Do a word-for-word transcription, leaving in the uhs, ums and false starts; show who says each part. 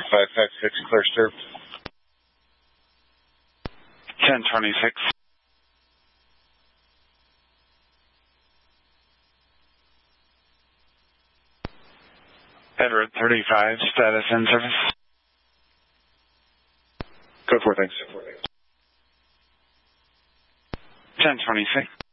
Speaker 1: five five six, clear stir.
Speaker 2: ten twenty-six. Edward thirty-five, status in service.
Speaker 1: Code four, thanks.
Speaker 2: ten twenty-six.